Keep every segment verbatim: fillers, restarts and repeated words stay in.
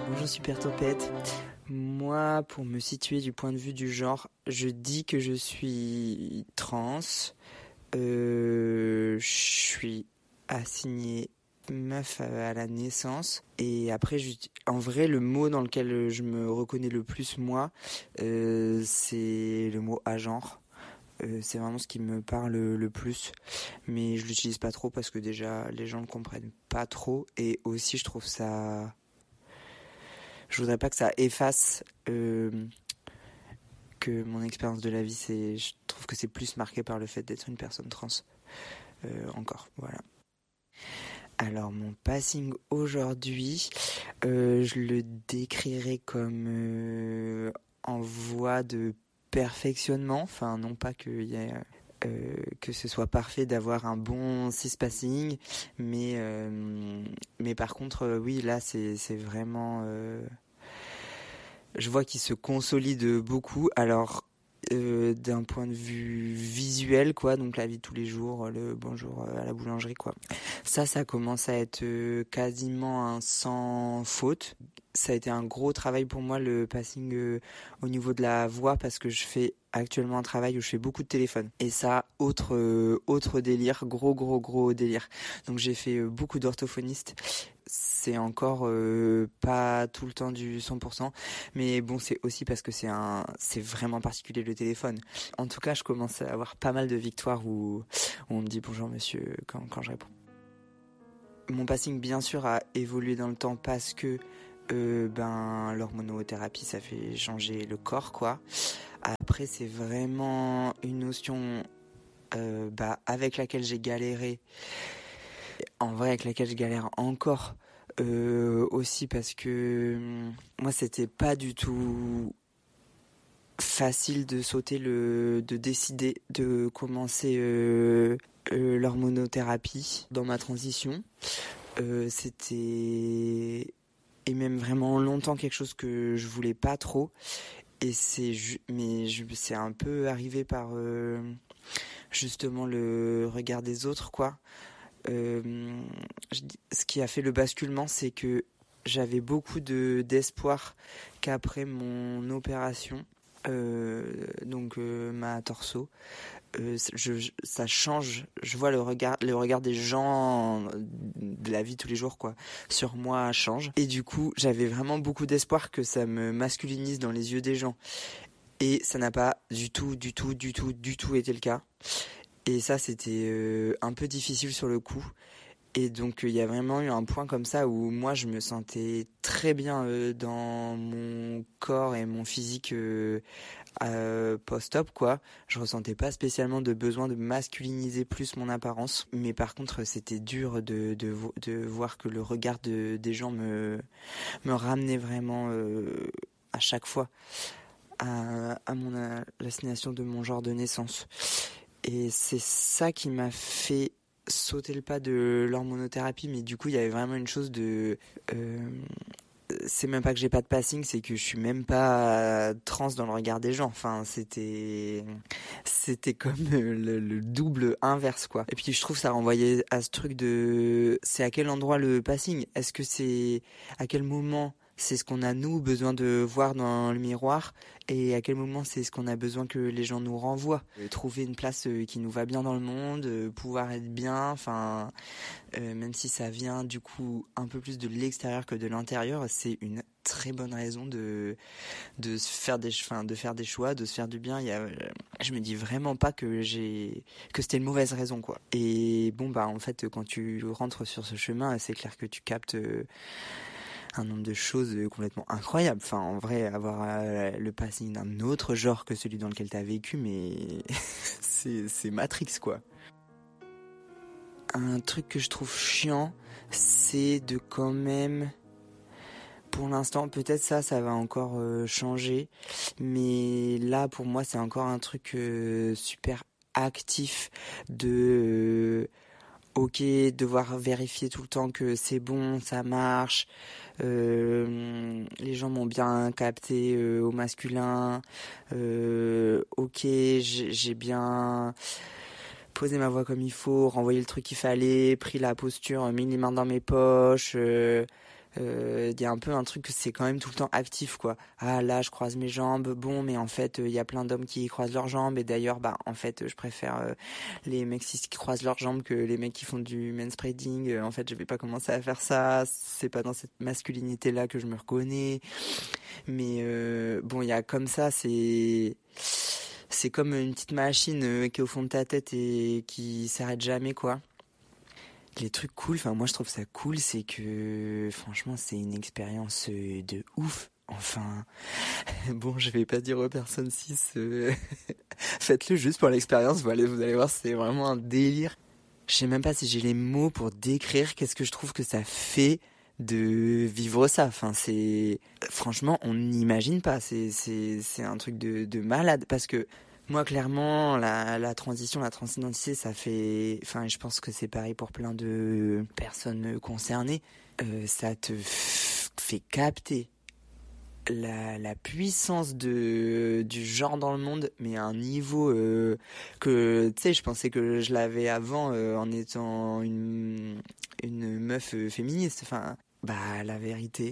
Bonjour Super Topette. Moi, pour me situer du point de vue du genre, je dis que je suis trans. Euh, je suis assignée meuf à la naissance. Et après, je, en vrai, le mot dans lequel je me reconnais le plus, moi, euh, c'est le mot agenre. Euh, c'est vraiment ce qui me parle le plus, mais je l'utilise pas trop parce que déjà les gens ne comprennent pas trop, et aussi je trouve ça, je voudrais pas que ça efface euh, que mon expérience de la vie. C'est, je trouve que c'est plus marqué par le fait d'être une personne trans euh, encore, voilà. Alors mon passing aujourd'hui, euh, je le décrirais comme euh, en voie de perfectionnement, enfin non pas qu'il y ait, euh, que ce soit parfait d'avoir un bon cis-passing, mais, euh, mais par contre euh, oui là c'est, c'est vraiment... Euh, je vois qu'il se consolide beaucoup, alors euh, d'un point de vue visuel quoi, donc la vie de tous les jours, le bonjour à la boulangerie quoi. Ça, ça commence à être euh, quasiment un sans faute. Ça a été un gros travail pour moi, le passing euh, au niveau de la voix, parce que je fais actuellement un travail où je fais beaucoup de téléphone. Et ça, autre, euh, autre délire, gros, gros, gros délire. Donc j'ai fait euh, beaucoup d'orthophonistes. C'est encore euh, pas tout le temps du cent pour cent, mais bon, c'est aussi parce que c'est un, c'est vraiment particulier le téléphone. En tout cas, je commence à avoir pas mal de victoires où, où on me dit bonjour monsieur quand, quand je réponds. Mon passing, bien sûr, a évolué dans le temps parce que euh, ben, l'hormonothérapie, ça fait changer le corps, quoi. Après, c'est vraiment une notion euh, bah, avec laquelle j'ai galéré. En vrai, avec laquelle je galère encore euh, aussi parce que moi, c'était pas du tout facile de sauter le, de décider de commencer euh, euh, l'hormonothérapie dans ma transition. Euh, c'était et même vraiment longtemps quelque chose que je voulais pas trop, et c'est ju- mais je, c'est un peu arrivé par euh, justement le regard des autres quoi. Euh, je, ce qui a fait le basculement, c'est que j'avais beaucoup de d'espoir qu'après mon opération, euh, donc euh, ma torso, euh, je, je, ça change. Je vois le regard, le regard des gens de la vie tous les jours quoi, sur moi change. Et du coup, j'avais vraiment beaucoup d'espoir que ça me masculinise dans les yeux des gens. Et ça n'a pas du tout, du tout, du tout, du tout été le cas. Et ça, c'était euh, un peu difficile sur le coup. Et donc, il euh, y a vraiment eu un point comme ça où moi, je me sentais très bien euh, dans mon corps et mon physique euh, euh, post-op, quoi. Je ressentais pas spécialement de besoin de masculiniser plus mon apparence. Mais par contre, c'était dur de, de, de voir que le regard de, des gens me, me ramenait vraiment euh, à chaque fois à, à mon à l'assignation de mon genre de naissance. Et c'est ça qui m'a fait sauter le pas de l'hormonothérapie, mais du coup il y avait vraiment une chose de euh, c'est même pas que j'ai pas de passing, c'est que je suis même pas trans dans le regard des gens. Enfin, c'était c'était comme le, le double inverse quoi. Et puis je trouve ça renvoyait à ce truc de c'est à quel endroit le passing, est-ce que c'est à quel moment c'est ce qu'on a nous besoin de voir dans le miroir, et à quel moment c'est ce qu'on a besoin que les gens nous renvoient. Trouver une place qui nous va bien dans le monde, pouvoir être bien, enfin, euh, même si ça vient du coup un peu plus de l'extérieur que de l'intérieur, c'est une très bonne raison de de se faire des, enfin, de faire des choix, de se faire du bien. Il y a, je me dis vraiment pas que j'ai que c'était une mauvaise raison quoi. Et bon bah en fait quand tu rentres sur ce chemin, c'est clair que tu captes euh, un nombre de choses complètement incroyables. Enfin, en vrai, avoir euh, le passing d'un autre genre que celui dans lequel t'as vécu, mais c'est, c'est Matrix, quoi. Un truc que je trouve chiant, c'est de quand même... Pour l'instant, peut-être ça, ça va encore euh, changer. Mais là, pour moi, c'est encore un truc euh, super actif de... Euh, ok, devoir vérifier tout le temps que c'est bon, ça marche, euh, les gens m'ont bien capté euh, au masculin, euh, ok, j'ai, j'ai bien posé ma voix comme il faut, renvoyé le truc qu'il fallait, pris la posture, mis les mains dans mes poches, euh, Il euh, y a un peu un truc que c'est quand même tout le temps actif, quoi. Ah là, je croise mes jambes, bon, mais en fait, il euh, y a plein d'hommes qui croisent leurs jambes. Et d'ailleurs, bah, en fait, je préfère euh, les mecs cis qui croisent leurs jambes que les mecs qui font du manspreading. Euh, en fait, je vais pas commencer à faire ça. C'est pas dans cette masculinité-là que je me reconnais. Mais euh, bon, il y a comme ça, c'est... C'est comme une petite machine euh, qui est au fond de ta tête et qui s'arrête jamais, quoi. Les trucs cool, enfin moi je trouve ça cool, c'est que franchement c'est une expérience de ouf. Enfin, bon je vais pas dire aux personnes cis, euh, faites-le juste pour l'expérience, vous allez, vous allez voir c'est vraiment un délire. Je sais même pas si j'ai les mots pour décrire qu'est-ce que je trouve que ça fait de vivre ça. Enfin c'est, franchement on n'imagine pas, c'est, c'est, c'est un truc de, de malade parce que moi, clairement, la, la transition, la transidentité, ça fait... Enfin, je pense que c'est pareil pour plein de personnes concernées. Euh, ça te f- fait capter la, la puissance de, du genre dans le monde, mais à un niveau euh, que... Tu sais, je pensais que je l'avais avant euh, en étant une, une meuf euh, féministe. Enfin, bah, la vérité...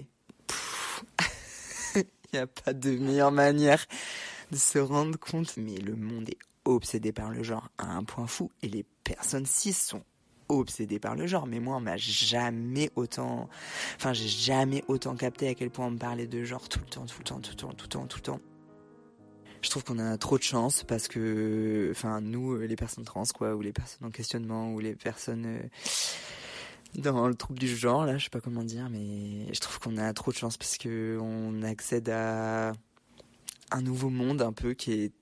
Il n'y a pas de meilleure manière de se rendre compte, mais le monde est obsédé par le genre à un point fou, et les personnes cis sont obsédées par le genre, mais moi on m'a jamais autant, enfin j'ai jamais autant capté à quel point on me parlait de genre tout le temps, tout le temps, tout le temps, tout le temps, tout le temps. Je trouve qu'on a trop de chance parce que, enfin nous les personnes trans quoi, ou les personnes en questionnement, ou les personnes euh, dans le trouble du genre là, je sais pas comment dire, mais je trouve qu'on a trop de chance parce que on accède à un nouveau monde un peu qui est